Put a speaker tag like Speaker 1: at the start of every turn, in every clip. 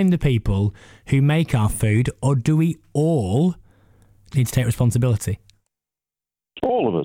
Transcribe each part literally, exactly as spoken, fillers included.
Speaker 1: blame the people who make our food, or do we all need to take responsibility?
Speaker 2: All of us.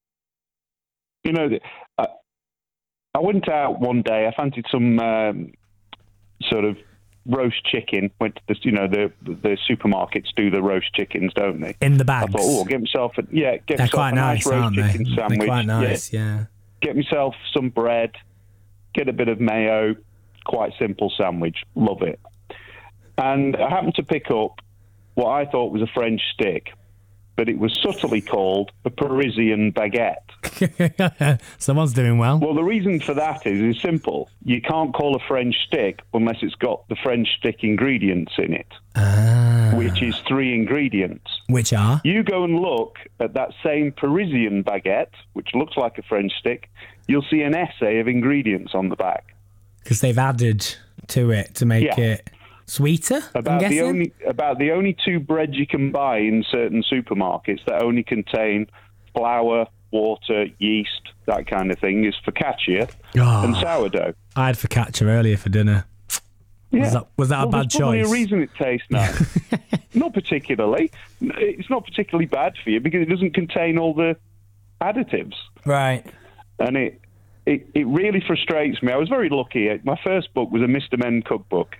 Speaker 2: You know, I, I went out one day. I fancied some um, sort of roast chicken. Went to the, you know, the the supermarkets do the roast chickens, don't they?
Speaker 1: In the bags.
Speaker 2: I thought, oh, get myself a yeah, get
Speaker 1: They're
Speaker 2: myself
Speaker 1: quite
Speaker 2: a nice,
Speaker 1: nice,
Speaker 2: roast
Speaker 1: aren't
Speaker 2: chicken
Speaker 1: they?
Speaker 2: sandwich.
Speaker 1: They're quite nice, yeah. yeah.
Speaker 2: Get myself some bread, get a bit of mayo. Quite simple sandwich. Love it. And I happened to pick up what I thought was a French stick, but it was subtly called a Parisian baguette.
Speaker 1: Someone's doing well.
Speaker 2: Well, the reason for that is, is simple. You can't call a French stick unless it's got the French stick ingredients in it,
Speaker 1: ah.
Speaker 2: which is three ingredients.
Speaker 1: Which are?
Speaker 2: You go and look at that same Parisian baguette, which looks like a French stick, you'll see an essay of ingredients on the back.
Speaker 1: Because they've added to it to make yeah. it sweeter,
Speaker 2: about
Speaker 1: I'm
Speaker 2: the
Speaker 1: guessing?
Speaker 2: only about the only two breads you can buy in certain supermarkets that only contain flour, water, yeast, that kind of thing, is focaccia oh, and sourdough.
Speaker 1: I had focaccia earlier for dinner.
Speaker 2: Yeah.
Speaker 1: Was that, was that
Speaker 2: well,
Speaker 1: a bad
Speaker 2: there's probably
Speaker 1: choice?
Speaker 2: A reason it tastes nice. Not particularly. It's not particularly bad for you because it doesn't contain all the additives.
Speaker 1: Right.
Speaker 2: And it It, it really frustrates me. I was very lucky. My first book was a Mister Men cookbook.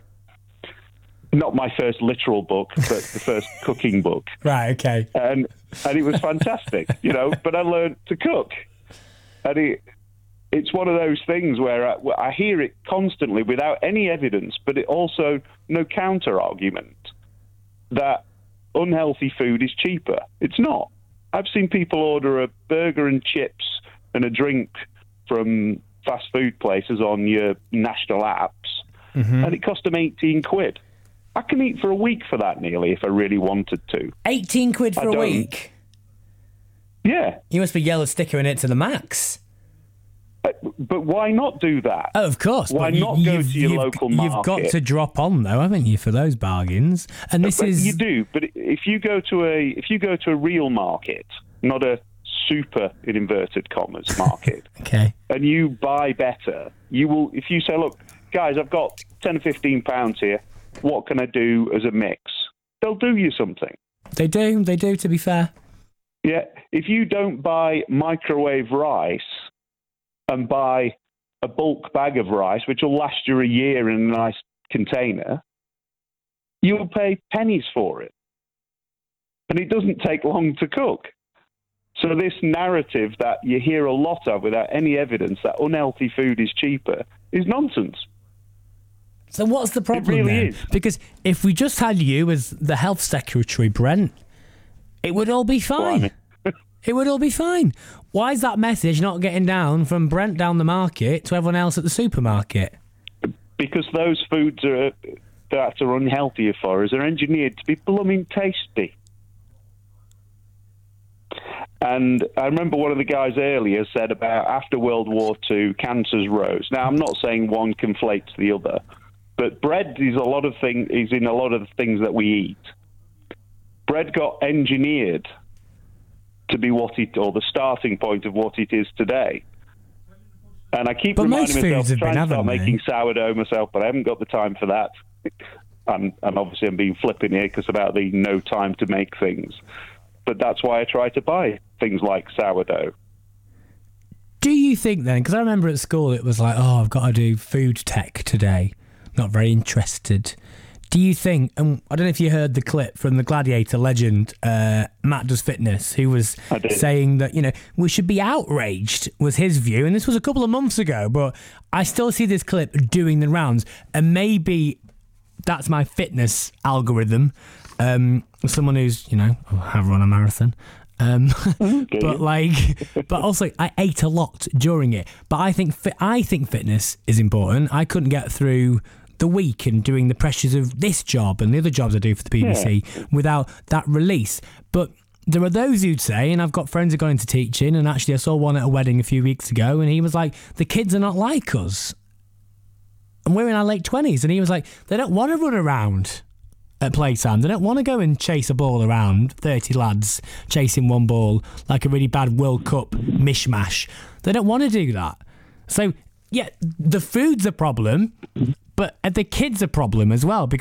Speaker 2: Not my first literal book, but the first cooking book.
Speaker 1: Right, okay.
Speaker 2: And and it was fantastic, you know, but I learned to cook. And it it's one of those things where I, I hear it constantly without any evidence, but it also no counter-argument that unhealthy food is cheaper. It's not. I've seen people order a burger and chips and a drink from fast food places on your national apps, mm-hmm. and it cost them eighteen quid. I can eat for a week for that nearly if I really wanted to.
Speaker 1: eighteen quid for
Speaker 2: I
Speaker 1: a
Speaker 2: don't.
Speaker 1: week?
Speaker 2: Yeah.
Speaker 1: You must be yellow stickering it to the max.
Speaker 2: But, but why not do that?
Speaker 1: Oh, of course.
Speaker 2: Why
Speaker 1: you,
Speaker 2: not go to your local market?
Speaker 1: You've got to drop on though, haven't you, for those bargains? And this
Speaker 2: but
Speaker 1: is
Speaker 2: you do. But if you go to a if you go to a real market, not a super, in inverted commas, market,
Speaker 1: okay,
Speaker 2: and you buy better, you will. If you say, look, guys, I've got ten or fifteen pounds here. What can I do as a mix? They'll do you something.
Speaker 1: They do. They do. To be fair.
Speaker 2: Yeah. If you don't buy microwave rice and buy a bulk bag of rice, which will last you a year in a nice container, you'll pay pennies for it, and it doesn't take long to cook. So this narrative that you hear a lot of without any evidence that unhealthy food is cheaper is nonsense.
Speaker 1: So what's the problem
Speaker 2: it really
Speaker 1: then?
Speaker 2: Is.
Speaker 1: Because if we just had you as the health secretary, Brent, it would all be fine. It would all be fine. Why is that message not getting down from Brent down the market to everyone else at the supermarket?
Speaker 2: Because those foods are, that are unhealthier for us are engineered to be blooming tasty. And I remember one of the guys earlier said about after World War Two, cancers rose. Now, I'm not saying one conflates the other, but bread is a lot of thing is in a lot of the things that we eat. Bread got engineered to be what it, or the starting point of what it is today. And I keep
Speaker 1: but
Speaker 2: reminding myself to try
Speaker 1: been,
Speaker 2: and start
Speaker 1: they?
Speaker 2: making sourdough myself, but I haven't got the time for that. And, and obviously I'm being flippant here because about the no time to make things. But that's why I try to buy things like sourdough.
Speaker 1: Do you think then, because I remember at school it was like, oh, I've got to do food tech today. Not very interested. Do you think, and I don't know if you heard the clip from the Gladiator legend, uh, Matt Does Fitness, who was saying that, you know, we should be outraged, was his view. And this was a couple of months ago, but I still see this clip doing the rounds. And maybe that's my fitness algorithm. Um, someone who's, you know, have run a marathon. Um,
Speaker 2: okay.
Speaker 1: but like, but also I ate a lot during it. But I think, fi- I think fitness is important. I couldn't get through the week and doing the pressures of this job and the other jobs I do for the B B C yeah. without that release. But there are those who'd say, and I've got friends who got into teaching, and actually I saw one at a wedding a few weeks ago, and he was like, the kids are not like us. And we're in our late twenties, and he was like, they don't want to run around at playtime. They don't want to go and chase a ball around, thirty lads chasing one ball like a really bad World Cup mishmash. They don't want to do that. So, yeah, the food's a problem, but the kids a problem as well, because